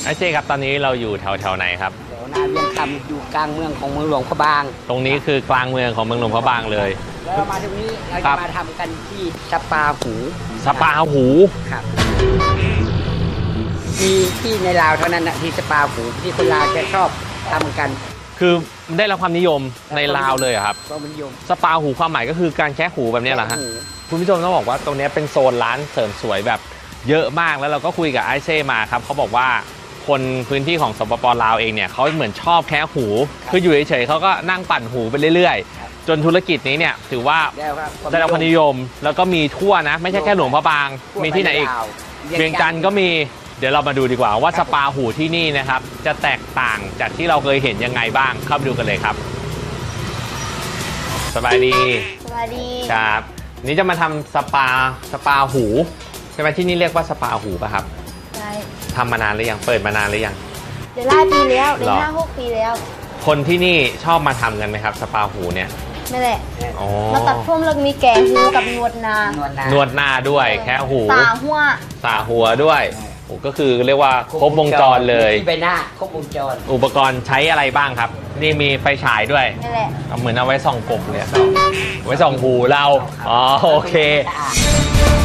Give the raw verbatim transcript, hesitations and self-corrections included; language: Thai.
ไอ้เจ๊ครับตอนนี้เราอยู่แถวแถวไหนครับแถวนาเวียงคำอยู่กลางเมืองของเมืองหลวงพระบางตรงนี้คือกลางเมืองของเมืองหลวงพระบางเลยแล้วเรามาตรงนี้เราจะมาทำกันที่สปาหูสปาหูครับมีที่ในลาวเท่านั้นนะที่สปาหูที่คนลาวจะชอบทำกันคือได้รับความนิยมในลาวเลยครับความนิยมสปาหูความหมายก็คือการแคะหูแบบนี้แหละฮะคุณผู้ชมต้องบอกว่าตรงนี้เป็นโซนร้านเสริมสวยแบบเยอะมากแล้วเราก็คุยกับไอเซ่มาครับเขาบอกว่าคนพื้นที่ของสปป.ลาวเองเนี่ยเขาเหมือนชอบแคะหูคืออยู่เฉยๆเขาก็นั่งปั่นหูไปเรื่อยๆจนธุรกิจนี้เนี่ยถือว่าได้รับความนิยมแล้วก็มีทั่วนะไม่ใช่แค่หลวงพระบางมีที่ไหนอีกเวียงจันทร์ก็มีเดี๋ยวเรามาดูดีกว่าว่าสปาหูที่นี่นะครับจะแตกต่างจากที่เราเคยเห็นยังไงบ้างเข้าไปดูกันเลยครับสบายดีสบายดีครับนี่จะมาทำสปาสปาหูใช่ไหมที่นี่เรียกว่าสปาหูป่ะครับใช่ทำมานานหรือยังเปิดมานานหรือยังเดี๋ยวไล่ปีแล้วเดี๋ยวห้าหกปีแล้วคนที่นี่ชอบมาทำกันไหมครับสปาหูเนี่ยไม่แหละมาตัดผมแล้วมีแกงหูกับนวดนานวดหน้าด้วยแค่หูสาหัวสาหัวด้วยโอ้ก็คือเรียกว่าครบวงจรเลยใบหน้าครบวงจรอุปกรณ์ใช้อะไรบ้างครับนี่มีไฟฉายด้วยนี่แหละเหมือนเอาไว้ส่องกบเนี่ยไว้ส่องหูเราอ๋อโอเค